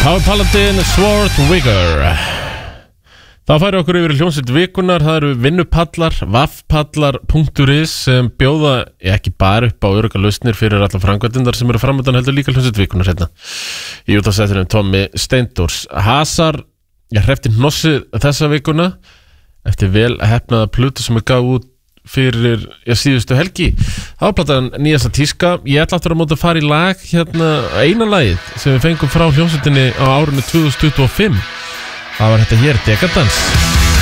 Power Paladin Swordwigger. Það færi okkur yfir hljómsveit vikunar. Það eru vinnupallar, vaffpallar.is sem bjóða ekki bara upp á örugga lausnir fyrir alla framkvæmdindar sem eru framöndan, heldur líka hljómsveit vikunar hérna í útvarpsþættinum Tommi Steindors. Hasar, ég hrefti hnossið þessa vikuna eftir vel heppnaða plötu sem gaf út fyrir síðustu helgi. Það var platan nýjasta tíska. Ég ætla aftur að móta að fara í lag hérna, eina lagið sem við fengum frá hljómsveitinni á árinu 2025. Það var þetta hér, Dekadans.